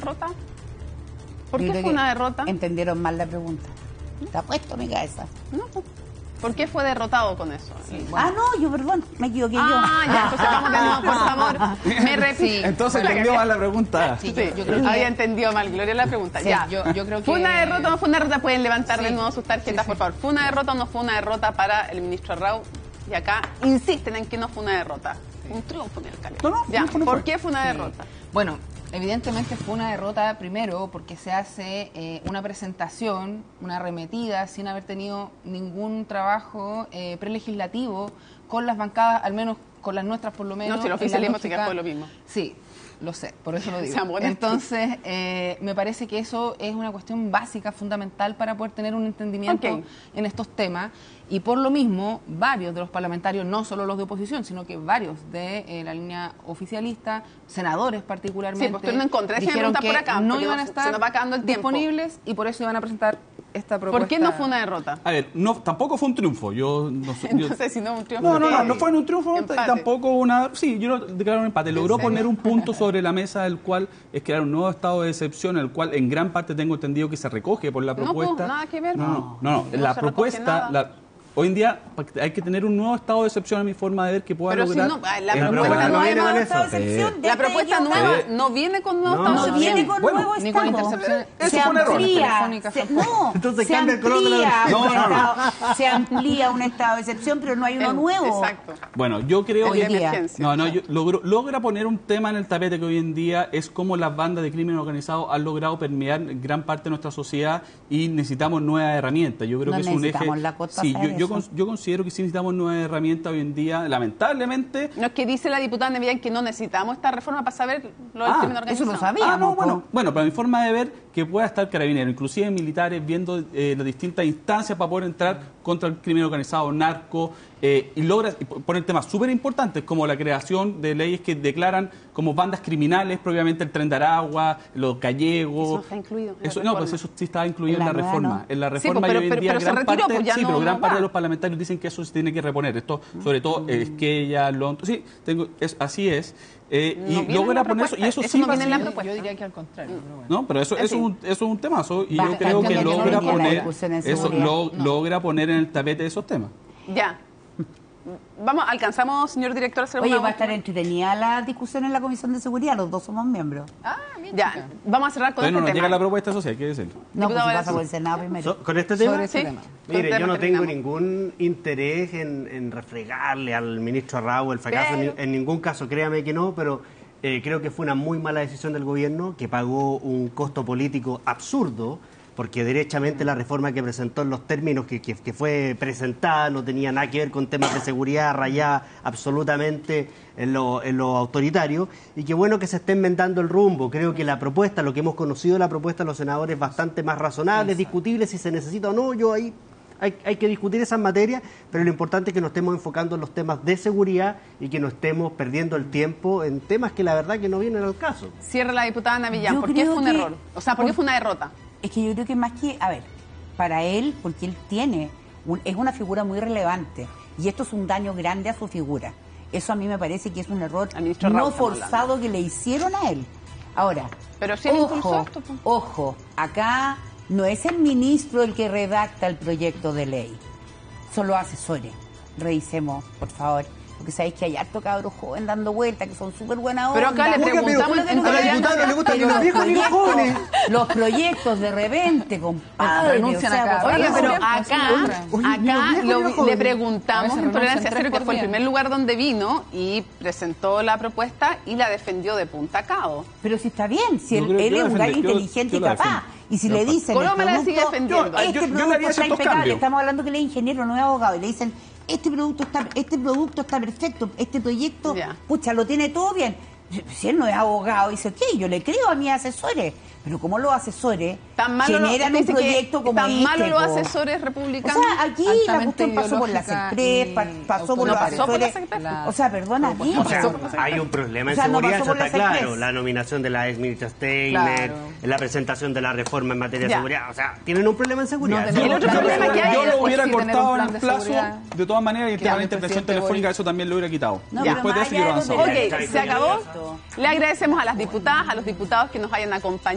derrota? ¿Por Yo qué creo fue que una derrota? Entendieron mal la pregunta. Está puesto mi cabeza. No. ¿Por qué fue derrotado con eso? Sí, bueno. Ah, no, yo perdón, me equivoqué yo. Ya, entonces vamos de nuevo, por favor. Me repito. Entonces entendió mal la pregunta. Sí, yo creo que había entendido mal, Gloria, la pregunta. Sí, ya. yo creo que... ¿Fue una derrota o no fue una derrota? Pueden levantar de Sí. nuevo sus tarjetas, Sí, por sí. favor. ¿Fue una derrota o no fue una derrota para el ministro Arrau? Y acá insisten en que no fue una derrota. Un triunfo, mi alcalde. No, ya. no fue. ¿Por qué fue una Sí. derrota? Bueno, evidentemente fue una derrota primero porque se hace una presentación, una arremetida, sin haber tenido ningún trabajo prelegislativo con las bancadas, al menos con las nuestras por lo menos. No, si el en la oficialismo se lógica- quedó lo mismo. Sí, lo sé, por eso lo digo. Sean honestos. Entonces, me parece que eso es una cuestión básica, fundamental para poder tener un entendimiento Ok. en estos temas. Y por lo mismo, varios de los parlamentarios, no solo los de oposición, sino que varios de la línea oficialista, senadores particularmente, Sí, pues tú no encontré, si me dijeron preguntas que por acá, no porque iban a se estar nos va acabando el tiempo. disponibles y por eso iban a presentar esta propuesta. ¿Por qué no fue una derrota? A ver, no, tampoco fue un triunfo. Yo no sé. Entonces, si no un triunfo. No fue un triunfo, Empate. tampoco una... Sí, yo lo declaro un empate. Logró poner un punto sobre la mesa, el cual es crear un nuevo estado de excepción, el cual en gran parte tengo entendido que se recoge por la No, propuesta. pues, nada que ver. No, No la se recoge propuesta... nada. Hoy en día hay que tener un nuevo estado de excepción, a mi forma de ver, que pueda Pero si lograr... no, la en propuesta realidad no viene nuevo con estado de eso. excepción, Sí. deja La de propuesta equivocar. nueva no viene con nuevo estado de No excepción. viene con Bueno, nuevo ni con estado. intercepción. Eso Se fue un error. amplía, no, Entonces se cambia el color de la amplía versión. un No. estado- se amplía un estado de excepción, pero no hay uno nuevo. Exacto. Bueno, yo creo Hoy que... día. Emergencia. Logra poner un tema en el tapete que hoy en día es cómo las bandas de crimen organizado han logrado permear gran parte de nuestra sociedad y necesitamos nuevas herramientas. Yo creo No que es un eje... necesitamos la Cota Sí, hacer eso. yo considero que sí necesitamos nuevas herramientas hoy en día. Lamentablemente... No es que dice la diputada Nevian que no necesitamos esta reforma para saber lo del crimen organizado. eso lo sabía. no, po. bueno, para mi forma de ver, que pueda estar carabinero, inclusive militares, viendo las distintas instancias para poder entrar contra el crimen organizado, narco, y logra poner temas súper importantes como la creación de leyes que declaran como bandas criminales, propiamente el Tren de Aragua, los gallegos. Eso está incluido en la Eso, reforma. pues eso sí estaba incluido En en la la nueva, reforma. ¿no? En la Sí, reforma pues, y hoy en pero día se gran retiró, parte, pues ya sí, no- pero gran no parte va. de los parlamentarios dicen que eso se tiene que reponer. Esto, sobre todo, Esquella, Lonto, sí, así es. Y viene logra en la poner eso, y eso propuesta, sí no va a viene en la ser- propuesta. Yo diría que al contrario. Pero bueno. No, pero eso es un temazo y yo Bastante creo que que no logra venía la poner discusión en eso, seguridad. logra poner en el tapete esos temas. Ya. Vamos, alcanzamos, señor director, a hacer Oye, una va a estar última- entretenida la discusión en la Comisión de Seguridad, los dos somos miembros. Ah, bien, Ya, chica. vamos a cerrar con Todavía no este nos tema. llega la propuesta social, hay que decirlo. No, pues Diputado si pasa Valenzuela. por el Senado primero. ¿Con este tema? Sobre ese Sí. tema. Mire, Con yo no tema tengo terminamos. ningún interés en refregarle al ministro Arrau el fracaso, Pero- en ningún caso, créame que no, pero creo que fue una muy mala decisión del gobierno que pagó un costo político absurdo, porque derechamente la reforma que presentó en los términos que fue presentada no tenía nada que ver con temas de seguridad, rayada absolutamente en lo autoritario, y qué bueno que se esté enmendando el rumbo. Creo que la propuesta, lo que hemos conocido de la propuesta de los senadores es bastante más razonable, es discutible si se necesita o no, yo ahí... Hay que discutir esas materias, pero lo importante es que nos estemos enfocando en los temas de seguridad y que no estemos perdiendo el tiempo en temas que la verdad que no vienen al caso. Cierra la diputada Navillán. Yo ¿Por qué creo fue un que- error? O sea, ¿por qué fue una derrota? Es que yo creo que más que, a ver, para él, porque él tiene, es una figura muy relevante y esto es un daño grande a su figura. Eso a mí me parece que es un error Al ministro no Raúl estamos forzado que le hicieron a él. Ahora, Pero si él impulsó esto, pues. ojo, acá no es el ministro el que redacta el proyecto de ley, son los asesores. Revisemos, por favor. Porque sabéis que hay harto cabros joven dando vueltas que son súper buena onda. Pero acá le Oiga, pero preguntamos a la diputada no le gustan ni Pero los viejos ni los jóvenes. los proyectos de repente, compadre. Renuncian acá. por Oiga, favor. pero Oye, acá viejo, viejo. le A preguntamos veces en Tolerancia renuncian Cero, que tres fue el por primer día. lugar donde vino y presentó la propuesta y la defendió de punta a cabo. Pero si está bien, si Yo él, creo- él yo es la un gallo defendí, yo- inteligente yo y la capaz. defiendo. Y si Yo le la dicen, Coloma el la producto, sigue defendiendo. este Yo le producto haría está ciertos impecable, cambios. estamos hablando que él es ingeniero, no es abogado, y le dicen, este producto está perfecto, este proyecto, Ya. pucha, lo tiene todo bien. Si él no es abogado, dice, ok, yo le creo a mis asesores, pero como los asesores Tan malo generan un dice que proyecto como tan este, malo los po. asesores O republicanos. sea, aquí la altamente cuestión pasó por la ideológica CEPRES, y pasó por los No pasó por la asesores. CEPRES. Claro. O sea, perdona, bien. O sea, hay un problema en O sea, no seguridad, pasó eso por está la claro. Express. La nominación de la ex ministra Steiner, Claro. la presentación de la reforma en materia de Ya. seguridad. O sea, tienen un problema en seguridad. No Eso El es otro lo que- problema que hay yo es lo después hubiera sí tener cortado un en plan el de plazo, seguridad. de todas maneras, y el Que tema de hable la el intervención presidente telefónica, Boric. eso también lo hubiera quitado. No, Después pero de más eso yo allá de avanzado. los Ok, se acabó. Le agradecemos a las diputadas, a los diputados que nos hayan acompañado.